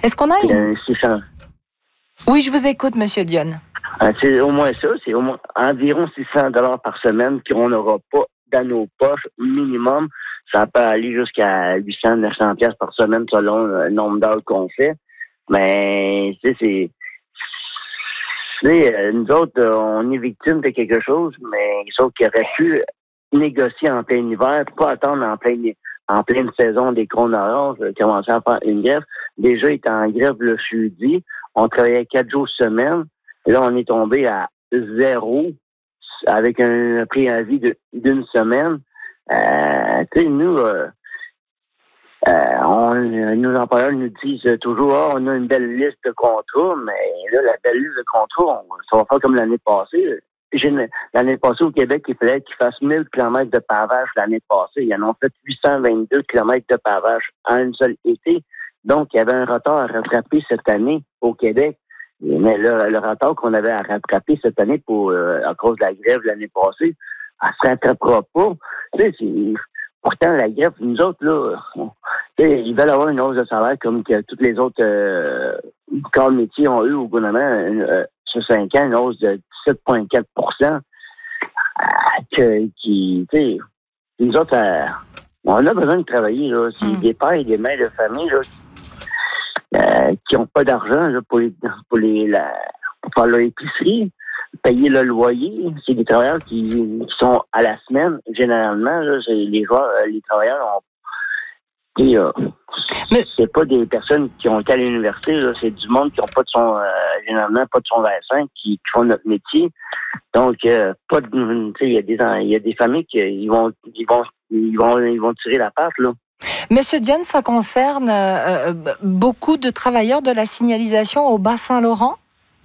Est-ce qu'on a une... 600. Oui, je vous écoute, Monsieur Dionne. C'est au moins ça, c'est au moins environ 600 $ par semaine qu'on n'aura pas dans nos poches minimum. Ça peut aller jusqu'à 800, 900 pièces par semaine selon le nombre d'heures qu'on fait. Mais nous autres, on est victimes de quelque chose, mais sauf qu'il aurait pu négocier en plein hiver, pas attendre en pleine saison des crônes oranges, commencer à faire une grève. Déjà, il était en grève le jeudi. On travaillait 4 jours semaine. Là, on est tombé à 0 avec un préavis d'une semaine. Tu sais, nous, nos employeurs nous disent toujours, on a une belle liste de contrats, mais là, la belle liste de contrats, ça va faire comme l'année passée. L'année passée, au Québec, il fallait qu'ils fassent 1000 km de pavage l'année passée. Ils en ont fait 822 km de pavage en une seule été. Donc, il y avait un retard à rattraper cette année au Québec. Mais le retard qu'on avait à rattraper cette année à cause de la grève l'année passée, elle ne se rattrapera pas. Tu sais, pourtant, la grève, nous autres, là, ils veulent avoir une hausse de salaire comme que tous les autres corps de métier ont eu au gouvernement sur 5 ans, une hausse de 17,4 tu sais, nous autres, on a besoin de travailler, là. C'est des pères et des mères de famille, là, qui n'ont pas d'argent là, pour faire leur épicerie, payer le loyer. C'est des travailleurs qui sont à la semaine, généralement. Là, les travailleurs c'est pas des personnes qui ont été à l'université, là, c'est du monde qui n'ont pas de son généralement pas de son 25 qui font notre métier. Donc pas de il y a des familles qui ils vont tirer la patte là. Monsieur Dionne, ça concerne beaucoup de travailleurs de la signalisation au Bas-Saint-Laurent?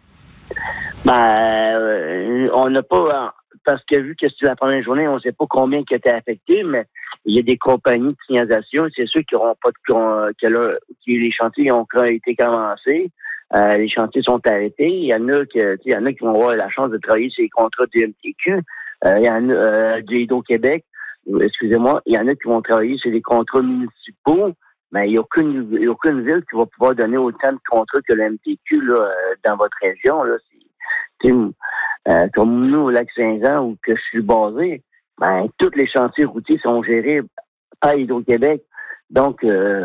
On n'a pas, parce que vu que c'est la première journée, on ne sait pas combien qui étaient affectés, mais il y a des compagnies de signalisation, c'est ceux qui n'auront pas les chantiers ont été commencés, les chantiers sont arrêtés. Il y en a qui vont avoir la chance de travailler sur les contrats du MTQ, il y en a du Hydro-Québec. Excusez-moi, il y en a qui vont travailler sur les contrats municipaux, mais il n'y a aucune ville qui va pouvoir donner autant de contrats que le MTQ là, dans votre région. Là. Comme nous, au Lac-Saint-Jean, où que je suis basé, tous les chantiers routiers sont gérés par Hydro-Québec. Donc,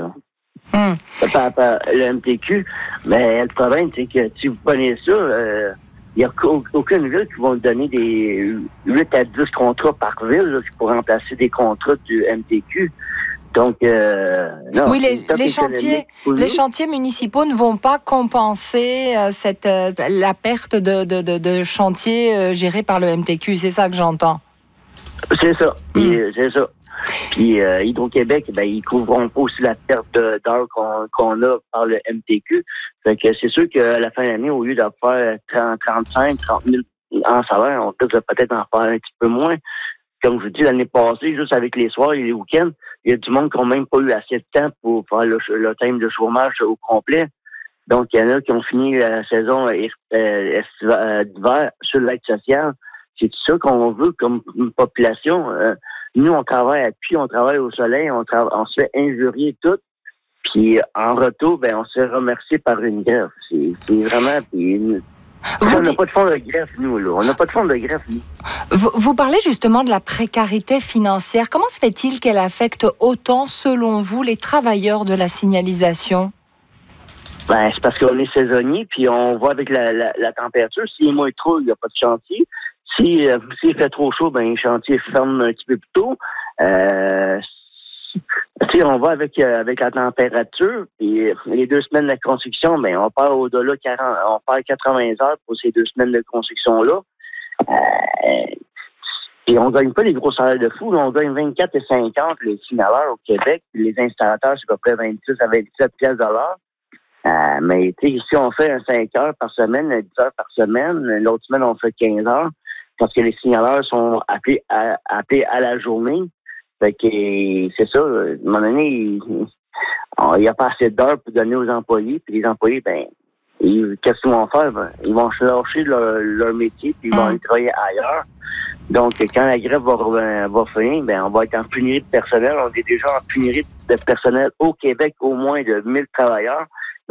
par le MTQ. Mais le problème, c'est que si vous prenez ça, il n'y a aucune ville qui va donner des 8 à 10 contrats par ville là, pour remplacer des contrats du MTQ. Donc, non. Oui, les chantiers municipaux ne vont pas compenser la perte de chantiers gérés par le MTQ. C'est ça que j'entends. C'est ça. C'est ça. Puis Hydro-Québec, ils ne couvriront pas aussi la perte d'heures qu'on a par le MTQ. Fait que c'est sûr qu'à la fin de l'année, au lieu de faire 35, 30 000 en salaire, on peut peut-être en faire un petit peu moins. Comme je vous dis, l'année passée, juste avec les soirs et les week-ends, il y a du monde qui n'a même pas eu assez de temps pour faire le thème de chômage au complet. Donc, il y en a qui ont fini la saison d'hiver sur l'aide sociale. C'est tout ça qu'on veut comme population. Nous, on travaille à puits, on travaille au soleil, on se fait injurier tout. Puis, en retour, on se fait remercier par une greffe. C'est vraiment... On n'a pas de fonds de greffe, nous, là. On n'a pas de fonds de greffe, nous. Vous parlez justement de la précarité financière. Comment se fait-il qu'elle affecte autant, selon vous, les travailleurs de la signalisation? C'est parce qu'on est saisonnier, puis on voit avec la température. S'il est moins trop, il n'y a pas de chantier. S'il fait trop chaud, les chantiers ferment un petit peu plus tôt. On va avec la température, puis les 2 semaines de construction, on part au-delà on part 80 heures pour ces 2 semaines de construction-là. Et on gagne pas les gros salaires de fou. Là, on gagne 24 et 50 les signaleurs au Québec, puis les installateurs, c'est à peu près 26 à 27 pièces de l'heure. Mais si on fait un 5 heures par semaine, 10 heures par semaine, l'autre semaine, on fait 15 heures, parce que les signaleurs sont appelés à la journée. Fait que c'est ça, à un moment donné, il n'y a pas assez d'heures pour donner aux employés, puis les employés, qu'est-ce qu'ils vont faire? Ils vont lâcher leur métier, puis ils vont aller travailler ailleurs. Donc, quand la grève va finir, on va être en pénurie de personnel. On est déjà en pénurie de personnel au Québec, au moins de 1000 travailleurs.